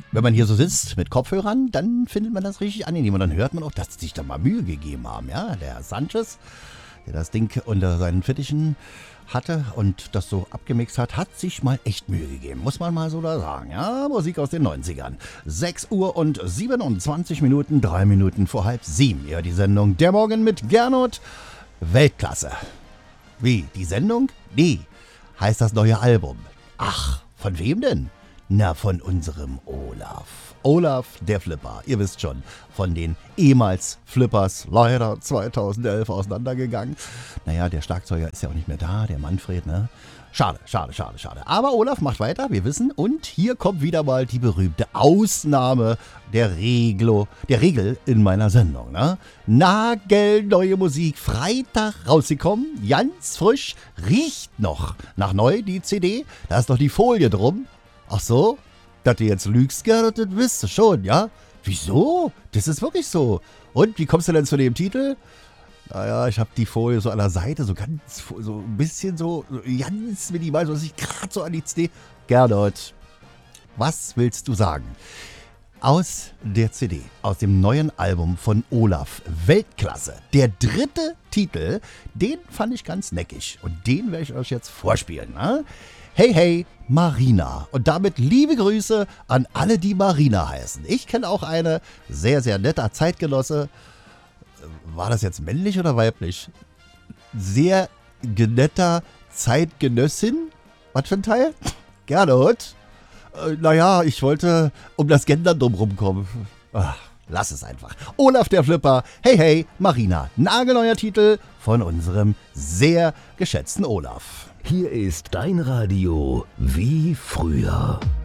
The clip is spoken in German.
wenn man hier so sitzt mit Kopfhörern, dann findet man das richtig angenehm. Und dann hört man auch, dass sie sich da mal Mühe gegeben haben. Ja, der Herr Sanchez, der das Ding unter seinen Fittichen hatte und das so abgemixt hat sich mal echt Mühe gegeben. Muss man mal so da sagen. Ja, Musik aus den 90ern. 6 Uhr und 27 Minuten, 3 Minuten vor 6:30. Ja, die Sendung Der Morgen mit Gernot. Weltklasse. Wie, die Sendung? Nee, heißt das neue Album. Ach, von wem denn? Na, von unserem Olaf. Olaf, der Flipper. Ihr wisst schon, von den ehemals Flippers, leider 2011 auseinandergegangen. Naja, der Schlagzeuger ist ja auch nicht mehr da, der Manfred, ne? Schade. Aber Olaf macht weiter, wir wissen. Und hier kommt wieder mal die berühmte Ausnahme der Regel in meiner Sendung. Ne? Nagelneue Musik, Freitag rausgekommen, ganz frisch, riecht noch nach neu, die CD. Da ist doch die Folie drum. Ach so, dass du jetzt lügst, Gerhard, das wisst du schon, ja? Wieso? Das ist wirklich so. Und wie kommst du denn zu dem Titel? Naja, ich habe die Folie so an der Seite, so ein bisschen so ganz minimal, so dass ich gerade so an die CD... Gernot, was willst du sagen? Aus der CD, aus dem neuen Album von Olaf, Weltklasse, der 3. Titel, den fand ich ganz neckig und den werde ich euch jetzt vorspielen. Ne? Hey, hey, Marina. Und damit liebe Grüße an alle, die Marina heißen. Ich kenne auch eine, sehr, sehr netter Zeitgenosse. War das jetzt männlich oder weiblich? Sehr netter Zeitgenössin. Was für ein Teil? Gernot. Naja, ich wollte um das Gendern drumherum kommen. Ach, lass es einfach. Olaf der Flipper. Hey, hey, Marina. Nagelneuer Titel von unserem sehr geschätzten Olaf. Hier ist dein Radio wie früher.